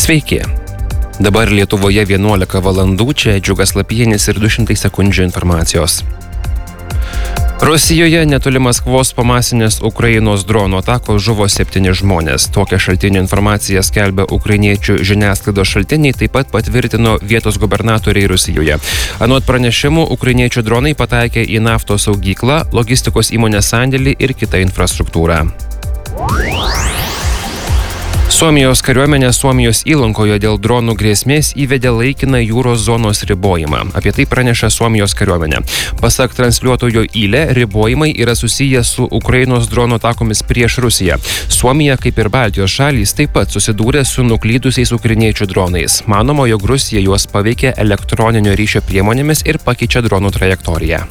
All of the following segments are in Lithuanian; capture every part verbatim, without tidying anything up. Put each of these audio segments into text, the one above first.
Sveiki. Dabar Lietuvoje vienuolika valandų, čia Džiugas Lapienis ir du šimtai sekundžių informacijos. Rusijoje netoli Maskvos po masinės Ukrainos dronų atakos žuvo septyni žmonės. Tokią šaltinių informaciją skelbia ukrainiečių žiniasklaidos šaltiniai, taip pat patvirtino vietos gubernatoriai Rusijoje. Anot pranešimų, ukrainiečių dronai pataikė į naftos saugyklą, logistikos įmonės sandėlį ir kitą infrastruktūrą. Suomijos kariuomenė Suomijos įlankoje dėl dronų grėsmės įvedė laikiną jūros zonos ribojimą. Apie tai praneša Suomijos kariuomenė. Pasak transliuotojo Yle, ribojimai yra susiję su Ukrainos dronų atakomis prieš Rusiją. Suomija, kaip ir Baltijos šalys, taip pat susidūrė su nuklydusiais ukrainiečių dronais. Manoma, jog Rusija juos paveikė elektroninio ryšio priemonėmis ir pakeičia dronų trajektoriją.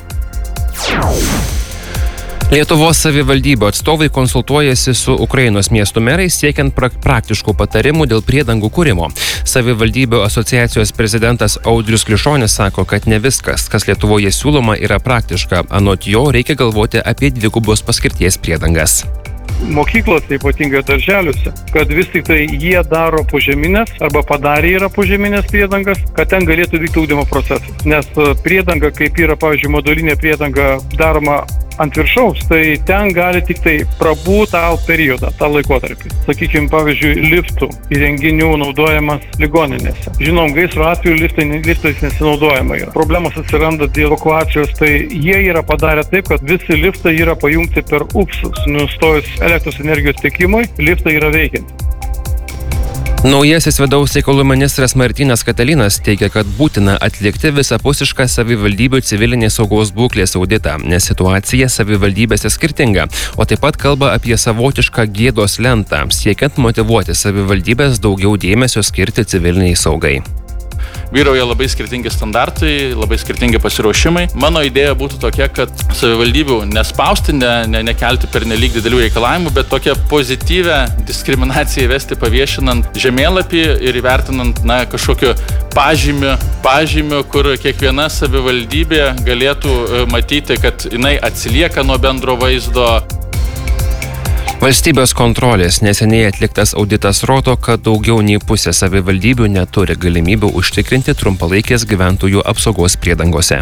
Lietuvos savivaldybių atstovai konsultuojasi su Ukrainos miestų merais siekiant pra- praktiškų patarimų dėl priedangų kūrimo. Savivaldybių asociacijos prezidentas Audrius Klišonis sako, kad ne viskas, kas Lietuvoje siūloma, yra praktiška. Anot jo, reikia galvoti apie dvigubos paskirties priedangas. Mokyklose, ypatingai darželiuose, kad vis tik tai jie daro požeminės arba padarė yra požeminės priedangas, kad ten galėtų vykti ugdymo procesas. Nes priedanga, kaip yra, pavyzdžiui, modulinė priedanga daroma ant viršaus, tai ten gali tik tai prabūt tą periodą, tą laikotarpį. Sakykime, pavyzdžiui, liftų įrenginių naudojamas ligoninėse. Žinom, gaisro atveju liftai, liftais nesinaudojama yra. Problemos atsiranda dėl evakuacijos, tai jie yra padarę taip, kad visi liftai yra pajungti per upsus. Nustojus elektros energijos tiekimui, liftai yra veikianti. Naujasis vidaus reikalų ministras Martynas Katalinas teigia, kad būtina atlikti visapusišką savivaldybių civilinės saugos būklės auditą, nes situacija savivaldybėse skirtinga, o taip pat kalba apie savotišką gėdos lentą, siekiant motyvuoti savivaldybės daugiau dėmesio skirti civiliniai saugai. Vyrauja labai skirtingi standartai, labai skirtingi pasiruošimai. Mano idėja būtų tokia, kad savivaldybių nespausti, ne, ne, nekelti per nelyg didelių reikalavimų, bet tokią pozityvę diskriminaciją įvesti paviešinant žemėlapį ir įvertinant na, kažkokiu pažymiu, pažymiu, kur kiekviena savivaldybė galėtų matyti, kad jinai atsilieka nuo bendro vaizdo. Valstybės kontrolės neseniai atliktas auditas rodo, kad daugiau nei pusė savivaldybių neturi galimybių užtikrinti trumpalaikės gyventojų apsaugos priedangose.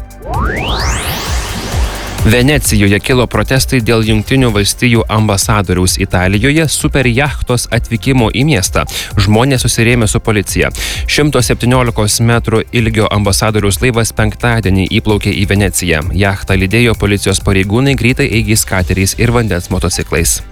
Venecijoje kilo protestai dėl Jungtinių valstijų ambasadoriaus Italijoje superjachtos atvykimo į miestą. Žmonės susirėmė su policija. šimto septyniolikos metrų ilgio ambasadoriaus laivas penktadienį įplaukė į Veneciją. Jachtą lydėjo policijos pareigūnai greitai eigiais kateriais ir vandens motociklais.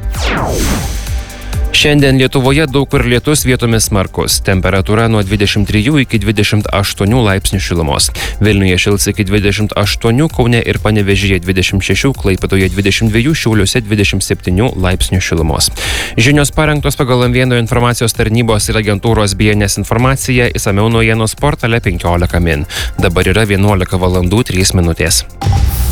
Šiandien Lietuvoje daug kur lietus, vietomis smarkus. Temperatūra nuo dvidešimt trijų iki dvidešimt aštuonių laipsnių šilumos. Vilniuje šils iki dvidešimt aštuonių, Kaune ir Panevėžyje dvidešimt šešių, Klaipėdoje dvidešimt dviejų, Šiauliuose dvidešimt septynių laipsnių šilumos. Žinios parengtos pagal M vienas informacijos tarnybos ir agentūros B N S informaciją, išsamiau naujienos portale penkiolika min. Dabar yra vienuolika valandų trys minutės.